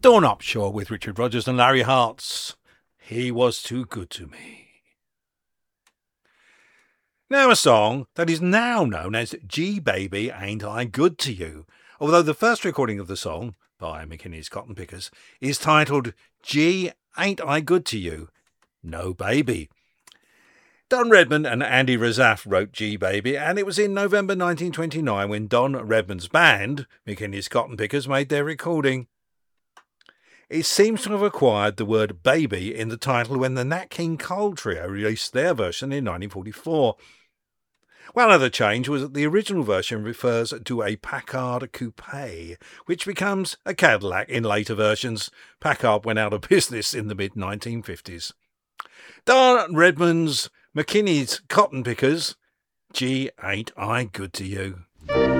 Dawn Upshaw with Richard Rodgers and Larry Hart's He Was Too Good to Me. Now a song that is now known as Gee Baby Ain't I Good to You, although the first recording of the song, by McKinney's Cotton Pickers, is titled Gee Ain't I Good to You? No Baby. Don Redman and Andy Razaf wrote Gee Baby, and it was in November 1929 when Don Redman's band, McKinney's Cotton Pickers, made their recording. It seems to have acquired the word baby in the title when the Nat King Cole Trio released their version in 1944. One other change was that the original version refers to a Packard coupe, which becomes a Cadillac in later versions. Packard went out of business in the mid-1950s. Don Redman's McKinney's Cotton Pickers, Gee Ain't I Good to You.